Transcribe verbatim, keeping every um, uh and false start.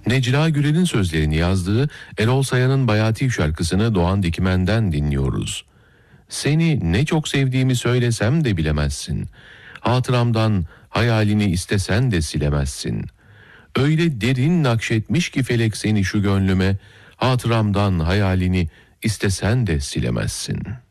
Necla Gürel'in sözlerini yazdığı Erol Sayan'ın Bayatif şarkısını Doğan Dikmen'den dinliyoruz. Seni ne çok sevdiğimi söylesem de bilemezsin. Hatıramdan hayalini istesen de silemezsin. Öyle derin nakşetmiş ki felek seni şu gönlüme, hatıramdan hayalini istesen de silemezsin.''